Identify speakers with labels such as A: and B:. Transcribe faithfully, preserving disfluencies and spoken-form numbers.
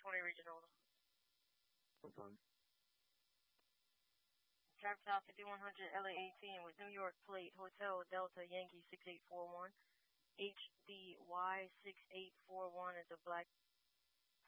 A: twenty Regional.
B: Hold on.
A: Traffic South fifty-one hundred L A eighteen with New York plate Hotel Delta Yankee six eight four one. H D Y six eight four one is a black